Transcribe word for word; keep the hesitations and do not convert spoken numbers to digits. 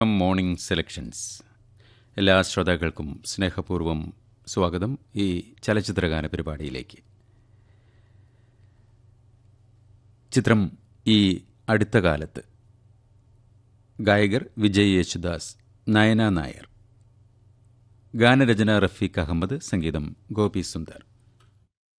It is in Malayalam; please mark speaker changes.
Speaker 1: Morning selections. എല്ലാ ശ്രോതാക്കൾക്കും സ്നേഹപൂർവ്വം സ്വാഗതം ഈ ചലച്ചിത്രഗാന പരിപാടിയിലേക്ക്. ചിത്രം ഈ അടുത്ത കാലത്ത്. ഗായകർ വിജയ് യേശുദാസ്, നയന നായർ. ഗാനരചന റഫീഖ് അഹമ്മദ്, സംഗീതം ഗോപി സുന്ദർ.